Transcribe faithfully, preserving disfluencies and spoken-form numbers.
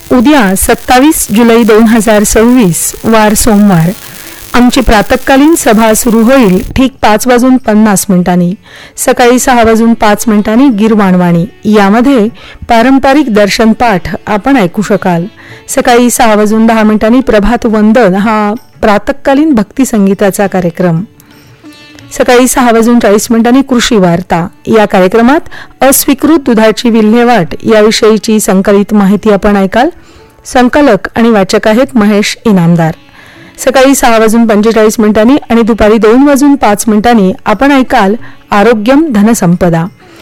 उद्या सत्तावीस जुलै दोन हजार सव्वीस वार सोमवार आमची प्रातःकालीन सभा सुरू होईल ठीक पाच वाजून पन्नास मिनिटांनी. सकाळी सहा वाजून पाच मिनिटांनी गिरवाणवाणी, यामध्ये पारंपरिक दर्शन पाठ आपण ऐकू शकाल. सकाळी सहा वाजून दहा मिनिटांनी प्रभात वंदन हा प्रातःकालीन भक्ती संगीताचा कार्यक्रम. सकाळी सहा वाजून चाळीस मिनिटांनी कृषी वार्ता, या कार्यक्रमात अस्वीकृत दुधाची विल्हेवाट याविषयीची संकलित माहिती आपण ऐकाल. संकलक आणि वाचक आहेत महेश इनामदार. सकाळी सहा वाजून पंचेचाळीस मिनिटांनी आणि दुपारी दोन वाजून पाच मिनिटांनी आपण ऐकाल आरोग्यम धनसंपदा.